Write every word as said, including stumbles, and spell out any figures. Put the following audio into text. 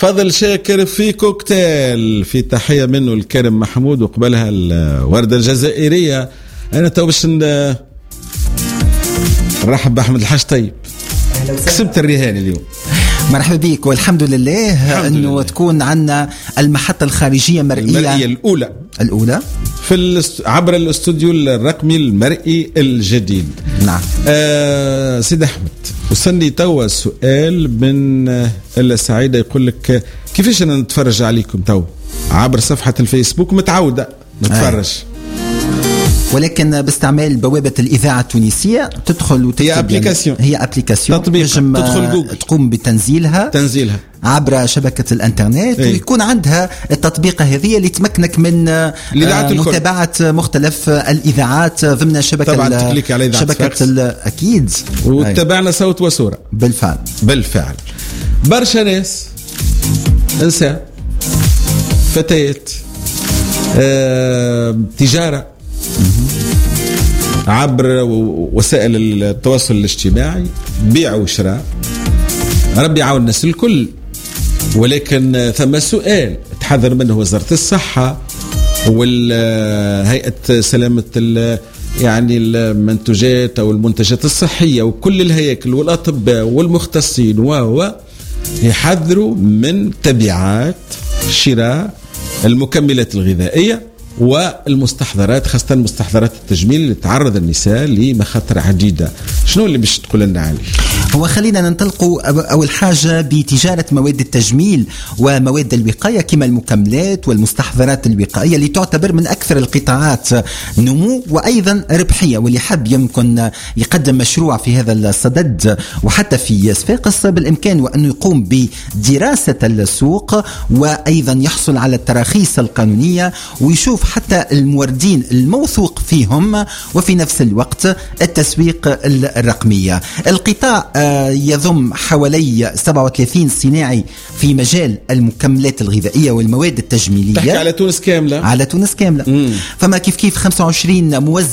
فضل شاكر في كوكتيل، في تحية منه الكريم محمود وقبلها الوردة الجزائرية. أنا تو باش نرحب بأحمد الحاج طيب، كسبت الرهان اليوم. مرحبا بك والحمد لله أنه تكون عنا المحطة الخارجية مرئية المرئية الأولى الأولى في الاست... عبر الاستوديو الرقمي المرئي الجديد. نعم. آه سيد أحمد، وصلني توا سؤال من إلا سعيدة يقول لك كيفاش أنا نتفرج عليكم تو عبر صفحة الفيسبوك؟ متعودة نتفرج آه. ولكن باستعمال بوابة الإذاعة التونسية تدخل وتكتب. هي أبليكاسيون هي أبليكاسيون تطبيق تدخل جوجل، تقوم بتنزيلها تنزيلها عبر شبكة الانترنت ايه؟ ويكون عندها التطبيق هذه اللي تمكنك من آه متابعة مختلف الإذاعات ضمن شبكة طبعا تكليك على إذاعة شبكة أكيد وتابعنا صوت وصورة. بالفعل بالفعل برشا ناس انسان فتيات آه، تجارة عبر وسائل التواصل الاجتماعي، بيع وشراء، ربي يعاون الناس الكل. ولكن ثم سؤال تحذر منه وزارة الصحة والهيئة سلامة يعني المنتجات أو المنتجات الصحية وكل الهياكل والأطباء والمختصين و يحذروا من تبعات شراء المكملات الغذائية والمستحضرات، خاصة مستحضرات التجميل اللي تعرض النساء لمخاطر عديدة. شنو اللي باش تقول لنا عليه؟ هو خلينا ننطلقوا أول حاجة بتجارة مواد التجميل ومواد الوقاية كما المكملات والمستحضرات الوقائية اللي تعتبر من أكثر القطاعات نمو وأيضا ربحية، واللي حب يمكن يقدم مشروع في هذا الصدد وحتى في صفاقس بالإمكان وأنه يقوم بدراسة السوق وأيضا يحصل على التراخيص القانونية ويشوف حتى الموردين الموثوق فيهم وفي نفس الوقت التسويق الرقمية. القطاع يضم حوالي سبعة وثلاثين صناعي في مجال المكملات الغذائية والمواد التجميلية. تحكي على تونس كاملة؟ على تونس كاملة. مم. فما كيف كيف خمسة وعشرين موزع